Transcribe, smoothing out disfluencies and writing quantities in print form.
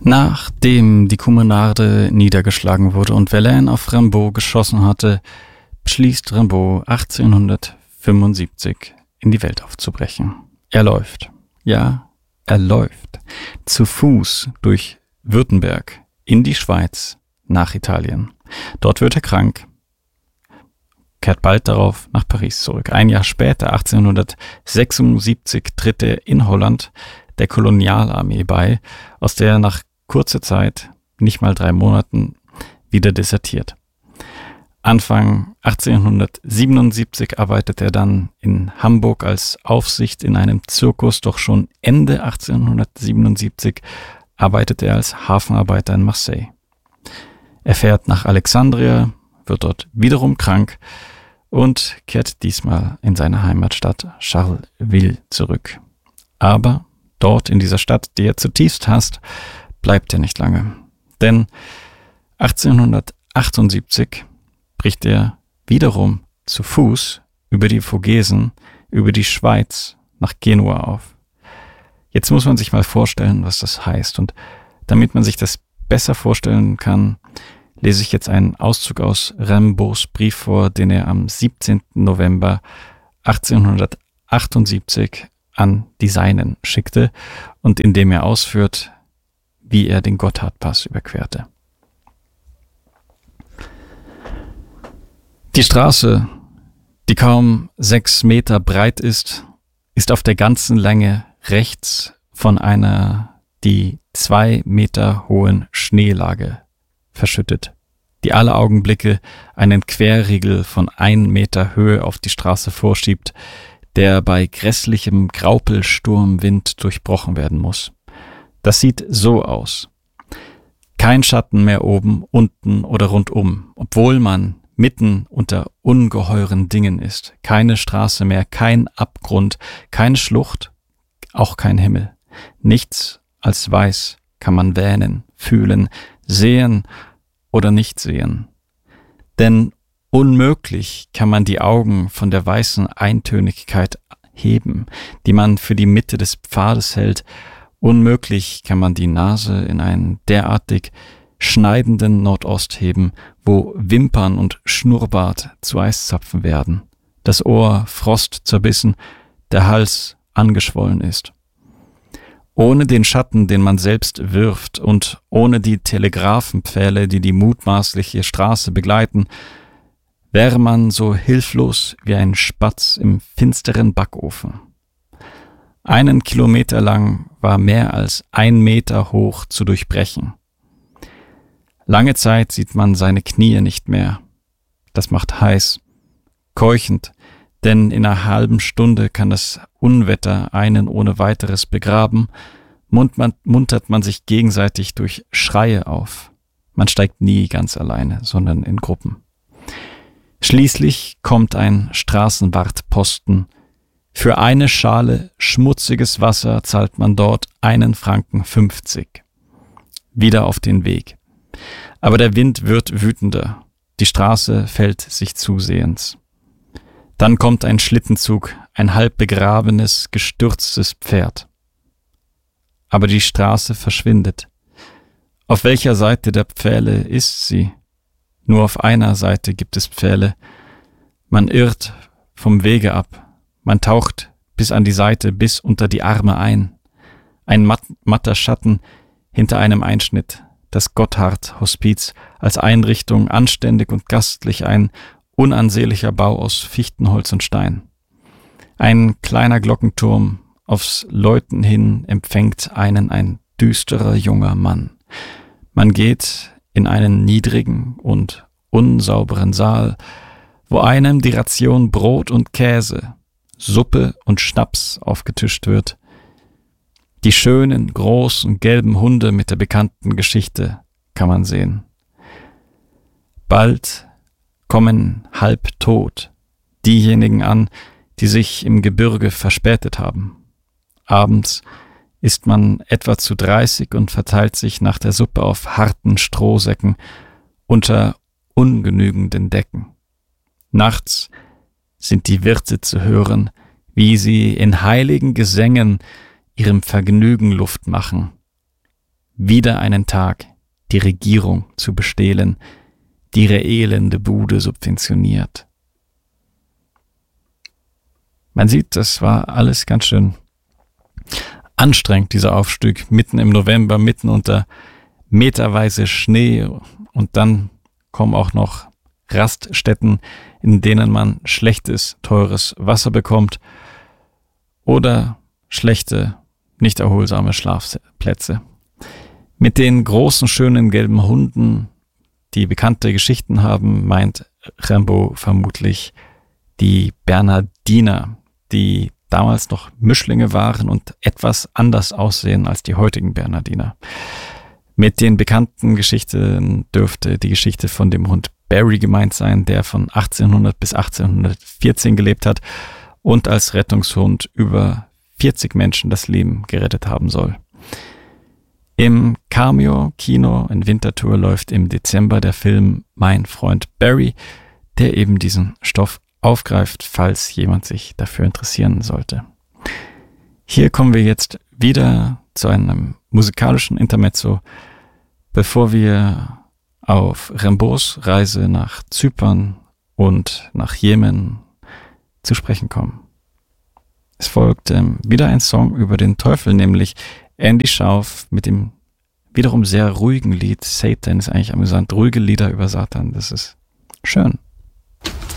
Nachdem die Kommunarde niedergeschlagen wurde und Verlaine auf Rimbaud geschossen hatte, beschließt Rimbaud 1875 in die Welt aufzubrechen. Er läuft, zu Fuß durch Württemberg in die Schweiz nach Italien. Dort wird er krank, kehrt bald darauf nach Paris zurück. Ein Jahr später, 1876, tritt er in Holland der Kolonialarmee bei, aus der er nach kurzer Zeit, nicht mal 3 Monaten, wieder desertiert. Anfang 1877 arbeitet er dann in Hamburg als Aufsicht in einem Zirkus, doch schon Ende 1877 arbeitet er als Hafenarbeiter in Marseille. Er fährt nach Alexandria, wird dort wiederum krank und kehrt diesmal in seine Heimatstadt Charleville zurück. Aber dort in dieser Stadt, die er zutiefst hasst, bleibt er nicht lange. Denn 1878 bricht er wiederum zu Fuß über die Vogesen, über die Schweiz nach Genua auf. Jetzt muss man sich mal vorstellen, was das heißt. Und damit man sich das besser vorstellen kann, lese ich jetzt einen Auszug aus Rimbaud's Brief vor, den er am 17. November 1878 an die Seinen schickte und in dem er ausführt, wie er den Gotthardpass überquerte. Die Straße, die kaum 6 Meter breit ist auf der ganzen Länge rechts von einer die 2 Meter hohen Schneelage verschüttet, die alle Augenblicke einen Querriegel von 1 Meter Höhe auf die Straße vorschiebt, der bei grässlichem Graupelsturmwind durchbrochen werden muss. Das sieht so aus. Kein Schatten mehr oben, unten oder rundum, obwohl man mitten unter ungeheuren Dingen ist. Keine Straße mehr, kein Abgrund, keine Schlucht, auch kein Himmel. Nichts als weiß kann man wähnen, fühlen, sehen oder nicht sehen. Denn unmöglich kann man die Augen von der weißen Eintönigkeit heben, die man für die Mitte des Pfades hält. Unmöglich kann man die Nase in einen derartig schneidenden Nordost heben, wo Wimpern und Schnurrbart zu Eiszapfen werden, das Ohr frostzerbissen, der Hals angeschwollen ist. Ohne den Schatten, den man selbst wirft, und ohne die Telegraphenpfähle, die die mutmaßliche Straße begleiten, wäre man so hilflos wie ein Spatz im finsteren Backofen. 1 Kilometer lang war mehr als 1 Meter hoch zu durchbrechen. Lange Zeit sieht man seine Knie nicht mehr. Das macht heiß, keuchend, denn in einer halben Stunde kann das Unwetter einen ohne weiteres begraben, muntert man sich gegenseitig durch Schreie auf. Man steigt nie ganz alleine, sondern in Gruppen. Schließlich kommt ein Straßenwartposten. Für eine Schale schmutziges Wasser zahlt man dort 1,50 Franken. Wieder auf den Weg. Aber der Wind wird wütender. Die Straße fällt sich zusehends. Dann kommt ein Schlittenzug, ein halb begrabenes, gestürztes Pferd. Aber die Straße verschwindet. Auf welcher Seite der Pfähle ist sie? Nur auf einer Seite gibt es Pfähle. Man irrt vom Wege ab. Man taucht bis an die Seite, bis unter die Arme ein. Ein matter Schatten hinter einem Einschnitt. Das Gotthard-Hospiz als Einrichtung, anständig und gastlich, ein unansehnlicher Bau aus Fichtenholz und Stein. Ein kleiner Glockenturm, aufs Läuten hin empfängt einen ein düsterer junger Mann. Man geht in einen niedrigen und unsauberen Saal, wo einem die Ration Brot und Käse, Suppe und Schnaps aufgetischt wird. Die schönen, großen, gelben Hunde mit der bekannten Geschichte kann man sehen. Bald kommen halbtot diejenigen an, die sich im Gebirge verspätet haben. Abends isst man etwa zu 30 und verteilt sich nach der Suppe auf harten Strohsäcken unter ungenügenden Decken. Nachts sind die Wirte zu hören, wie sie in heiligen Gesängen ihrem Vergnügen Luft machen. wieder einen Tag, die Regierung zu bestehlen, die ihre elende Bude subventioniert. Man sieht, das war alles ganz schön anstrengend, dieser Aufstieg, mitten im November, mitten unter meterweise Schnee, und dann kommen auch noch Raststätten, in denen man schlechtes, teures Wasser bekommt oder schlechte, nicht erholsame Schlafplätze. Mit den großen, schönen gelben Hunden, die bekannte Geschichten haben, meint Rimbaud vermutlich die Bernhardiner, die damals noch Mischlinge waren und etwas anders aussehen als die heutigen Bernhardiner. Mit den bekannten Geschichten dürfte die Geschichte von dem Hund Barry gemeint sein, der von 1800 bis 1814 gelebt hat und als Rettungshund über 40 Menschen das Leben gerettet haben soll. Im Cameo-Kino in Winterthur läuft im Dezember der Film Mein Freund Barry, der eben diesen Stoff aufgreift, falls jemand sich dafür interessieren sollte. Hier kommen wir jetzt wieder zu einem musikalischen Intermezzo, bevor wir auf Rimbauds Reise nach Zypern und nach Jemen zu sprechen kommen. Es folgt wieder ein Song über den Teufel, nämlich Andy Schauf mit dem wiederum sehr ruhigen Lied Satan. Ist eigentlich amüsant, ruhige Lieder über Satan, das ist schön.